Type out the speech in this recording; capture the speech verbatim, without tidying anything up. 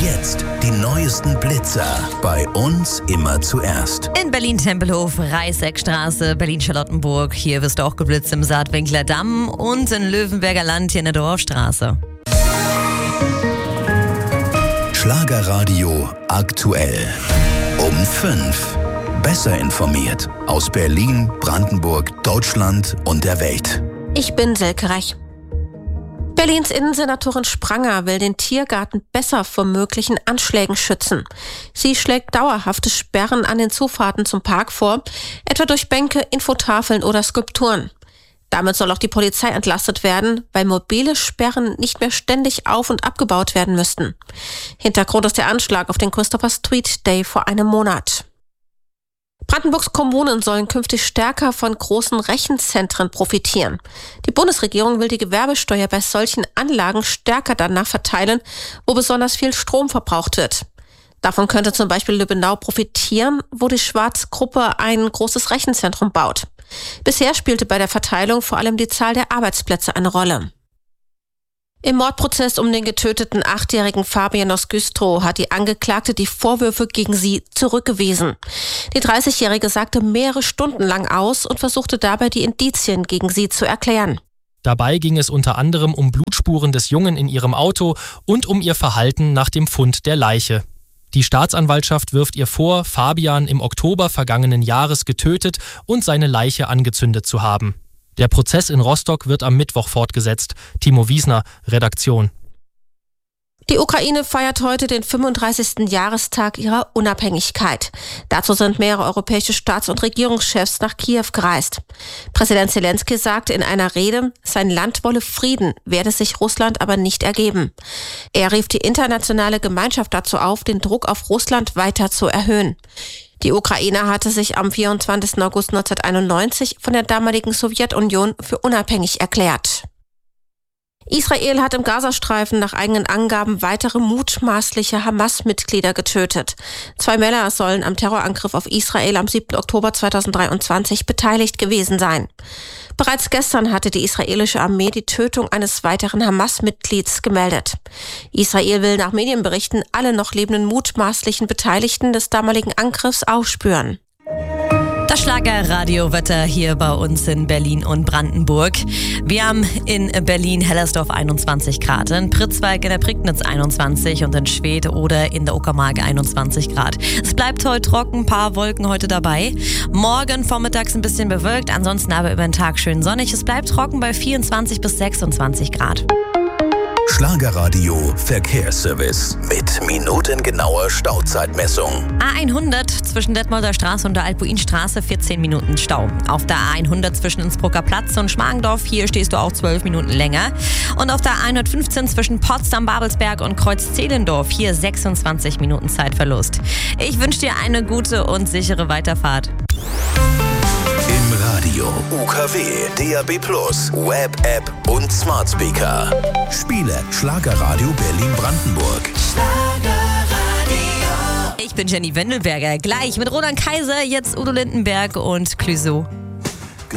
jetzt die neuesten Blitzer. Bei uns immer zuerst. In Berlin-Tempelhof, Reißeckstraße, Berlin-Charlottenburg. Hier wirst du auch geblitzt im Saatwinkler Damm und in Löwenberger Land hier in der Dorfstraße. Schlagerradio aktuell. Um fünf. Besser informiert aus Berlin, Brandenburg, Deutschland und der Welt. Ich bin Silke Reich. Berlins Innensenatorin Spranger will den Tiergarten besser vor möglichen Anschlägen schützen. Sie schlägt dauerhafte Sperren an den Zufahrten zum Park vor, etwa durch Bänke, Infotafeln oder Skulpturen. Damit soll auch die Polizei entlastet werden, weil mobile Sperren nicht mehr ständig auf- und abgebaut werden müssten. Hintergrund ist der Anschlag auf den Christopher Street Day vor einem Monat. Brandenburgs Kommunen sollen künftig stärker von großen Rechenzentren profitieren. Die Bundesregierung will die Gewerbesteuer bei solchen Anlagen stärker danach verteilen, wo besonders viel Strom verbraucht wird. Davon könnte zum Beispiel Lübbenau profitieren, wo die Schwarz-Gruppe ein großes Rechenzentrum baut. Bisher spielte bei der Verteilung vor allem die Zahl der Arbeitsplätze eine Rolle. Im Mordprozess um den getöteten achtjährigen Fabian aus Güstrow hat die Angeklagte die Vorwürfe gegen sie zurückgewiesen. Die dreißigjährige sagte mehrere Stunden lang aus und versuchte dabei, die Indizien gegen sie zu erklären. Dabei ging es unter anderem um Blutspuren des Jungen in ihrem Auto und um ihr Verhalten nach dem Fund der Leiche. Die Staatsanwaltschaft wirft ihr vor, Fabian im Oktober vergangenen Jahres getötet und seine Leiche angezündet zu haben. Der Prozess in Rostock wird am Mittwoch fortgesetzt. Timo Wiesner, Redaktion. Die Ukraine feiert heute den fünfunddreißigsten Jahrestag ihrer Unabhängigkeit. Dazu sind mehrere europäische Staats- und Regierungschefs nach Kiew gereist. Präsident Zelensky sagte in einer Rede, sein Land wolle Frieden, werde sich Russland aber nicht ergeben. Er rief die internationale Gemeinschaft dazu auf, den Druck auf Russland weiter zu erhöhen. Die Ukraine hatte sich am vierundzwanzigsten August neunzehnhunderteinundneunzig von der damaligen Sowjetunion für unabhängig erklärt. Israel hat im Gazastreifen nach eigenen Angaben weitere mutmaßliche Hamas-Mitglieder getötet. Zwei Männer sollen am Terrorangriff auf Israel am siebten Oktober zweitausenddreiundzwanzig beteiligt gewesen sein. Bereits gestern hatte die israelische Armee die Tötung eines weiteren Hamas-Mitglieds gemeldet. Israel will nach Medienberichten alle noch lebenden mutmaßlichen Beteiligten des damaligen Angriffs aufspüren. Das Schlagerradiowetter hier bei uns in Berlin und Brandenburg. Wir haben in Berlin-Hellersdorf einundzwanzig Grad, in Pritzwalk in der Prignitz einundzwanzig und in Schwedt oder in der Uckermark einundzwanzig Grad. Es bleibt heute trocken, ein paar Wolken heute dabei. Morgen vormittags ein bisschen bewölkt, ansonsten aber über den Tag schön sonnig. Es bleibt trocken bei vierundzwanzig bis sechsundzwanzig Grad. Schlagerradio Verkehrsservice mit minutengenauer Stauzeitmessung. A hundert zwischen Detmolder Straße und der Alpuinstraße vierzehn Minuten Stau. Auf der A hundert zwischen Innsbrucker Platz und Schmargendorf, hier stehst du auch zwölf Minuten länger. Und auf der A hundertfünfzehn zwischen Potsdam, Babelsberg und Kreuz-Zehlendorf, hier sechsundzwanzig Minuten Zeitverlust. Ich wünsche dir eine gute und sichere Weiterfahrt. Im Radio, U K W, D A B plus, Web-App und Smart Speaker. Spiele Schlagerradio Berlin-Brandenburg. Ich bin Jenny Wendelberger. Gleich mit Roland Kaiser, jetzt Udo Lindenberg und Clouseau.